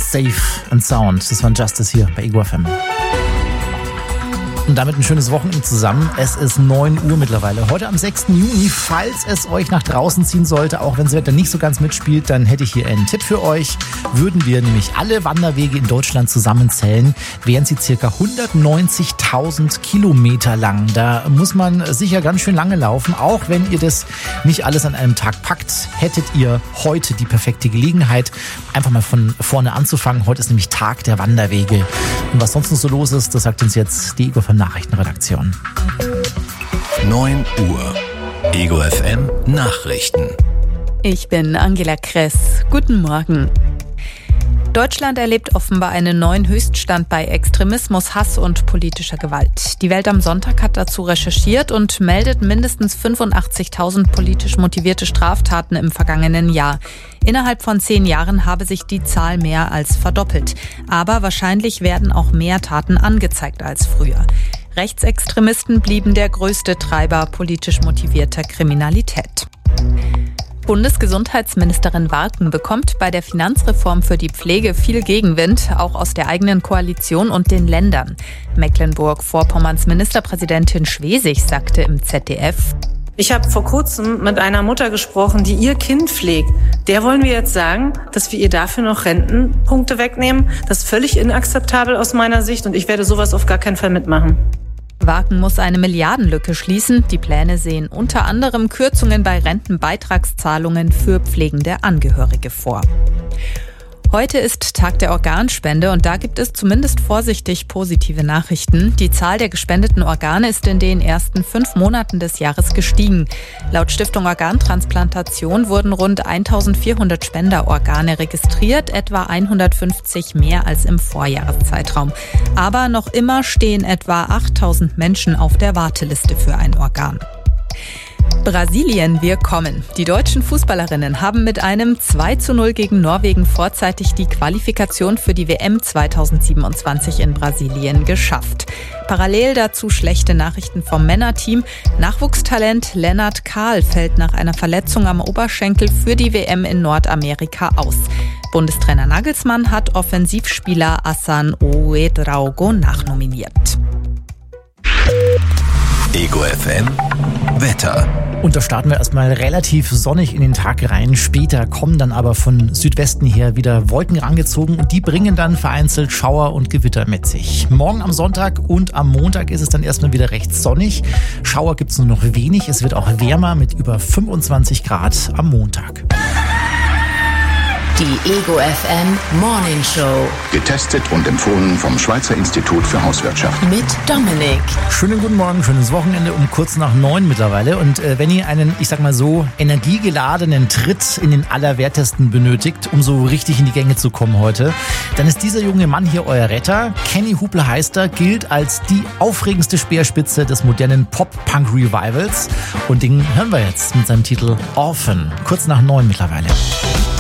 Safe and Sound. Das war Justice hier bei Ego FM. Und damit ein schönes Wochenende zusammen. Es ist 9 Uhr mittlerweile. Heute am 6. Juni, falls es euch nach draußen ziehen sollte, auch wenn das Wetter nicht so ganz mitspielt, dann hätte ich hier einen Tipp für euch. Würden wir nämlich alle Wanderwege in Deutschland zusammenzählen, wären sie ca. 190.000 Kilometer lang. Da muss man sicher ganz schön lange laufen. Auch wenn ihr das nicht alles an einem Tag packt, hättet ihr heute die perfekte Gelegenheit, einfach mal von vorne anzufangen. Heute ist nämlich Tag der Wanderwege. Und was sonst noch so los ist, das sagt uns jetzt die Ego FM Nachrichtenredaktion. 9 Uhr. Ego FM Nachrichten. Ich bin Angela Kress. Guten Morgen. Deutschland erlebt offenbar einen neuen Höchststand bei Extremismus, Hass und politischer Gewalt. Die Welt am Sonntag hat dazu recherchiert und meldet mindestens 85.000 politisch motivierte Straftaten im vergangenen Jahr. Innerhalb von 10 Jahren habe sich die Zahl mehr als verdoppelt. Aber wahrscheinlich werden auch mehr Taten angezeigt als früher. Rechtsextremisten blieben der größte Treiber politisch motivierter Kriminalität. Bundesgesundheitsministerin Warken bekommt bei der Finanzreform für die Pflege viel Gegenwind, auch aus der eigenen Koalition und den Ländern. Mecklenburg-Vorpommerns Ministerpräsidentin Schwesig sagte im ZDF: Ich habe vor kurzem mit einer Mutter gesprochen, die ihr Kind pflegt. Der wollen wir jetzt sagen, dass wir ihr dafür noch Rentenpunkte wegnehmen? Das ist völlig inakzeptabel aus meiner Sicht und ich werde sowas auf gar keinen Fall mitmachen. Warken muss eine Milliardenlücke schließen. Die Pläne sehen unter anderem Kürzungen bei Rentenbeitragszahlungen für pflegende Angehörige vor. Heute ist Tag der Organspende und da gibt es zumindest vorsichtig positive Nachrichten. Die Zahl der gespendeten Organe ist in den ersten 5 Monaten des Jahres gestiegen. Laut Stiftung Organtransplantation wurden rund 1.400 Spenderorgane registriert, etwa 150 mehr als im Vorjahreszeitraum. Aber noch immer stehen etwa 8.000 Menschen auf der Warteliste für ein Organ. Brasilien, wir kommen. Die deutschen Fußballerinnen haben mit einem 2:0 gegen Norwegen vorzeitig die Qualifikation für die WM 2027 in Brasilien geschafft. Parallel dazu schlechte Nachrichten vom Männerteam. Nachwuchstalent Lennart Kahl fällt nach einer Verletzung am Oberschenkel für die WM in Nordamerika aus. Bundestrainer Nagelsmann hat Offensivspieler Hassan Ouedraogo nachnominiert. Ego FM Wetter. Und da starten wir erstmal relativ sonnig in den Tag rein. Später kommen dann aber von Südwesten her wieder Wolken rangezogen und die bringen dann vereinzelt Schauer und Gewitter mit sich. Morgen am Sonntag und am Montag ist es dann erstmal wieder recht sonnig. Schauer gibt es nur noch wenig. Es wird auch wärmer mit über 25 Grad am Montag. Die Ego FM Morning Show. Getestet und empfohlen vom Schweizer Institut für Hauswirtschaft. Mit Dominik. Schönen guten Morgen, schönes Wochenende um kurz nach 9 mittlerweile. Und wenn ihr einen, ich sag mal so, energiegeladenen Tritt in den Allerwertesten benötigt, um so richtig in die Gänge zu kommen heute, dann ist dieser junge Mann hier euer Retter. Kenny Hubler heißt er, gilt als die aufregendste Speerspitze des modernen Pop-Punk-Revivals. Und den hören wir jetzt mit seinem Titel Orphan. Kurz nach 9 mittlerweile.